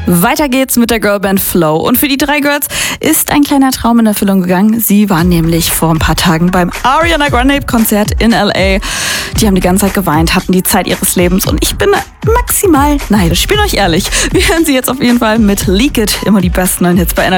Weiter geht's mit der Girlband Flow. Und für die 3 Girls ist ein kleiner Traum in Erfüllung gegangen. Sie waren nämlich vor ein paar Tagen beim Ariana Grande Konzert in L.A. Die haben die ganze Zeit geweint, hatten die Zeit ihres Lebens und ich bin maximal neidisch. Ich bin euch ehrlich. Wir hören sie jetzt auf jeden Fall mit Leak It, immer die besten neuen Hits bei NRW.